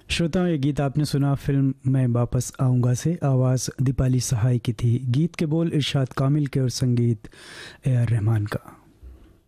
श्रोताओं, ये गीत आपने सुना फिल्म मैं वापस आऊँगा से। आवाज़ दीपाली सहाय की थी। गीत के बोल इरशाद कामिल के और संगीत ए आर रहमान का।